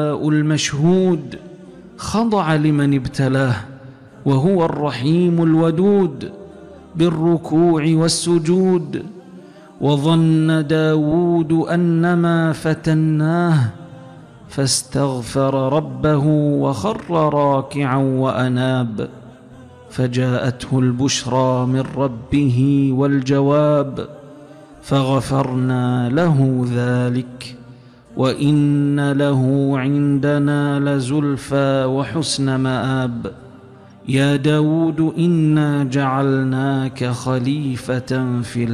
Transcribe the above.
المشهود خضع لمن ابتلاه، وهو الرحيم الودود بالركوع والسجود. وظن داود أنما فتناه فاستغفر ربه وخر راكعا وأناب، فجاءته البشرى من ربه والجواب، فغفرنا له ذلك وإن له عندنا لزلفى وحسن مآب. يا داود إنا جعلناك خليفة في